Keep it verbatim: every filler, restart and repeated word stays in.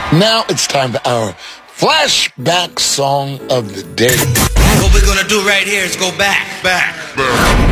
Now it's time for our flashback song of the day. What we're gonna do right here is go back, back, back.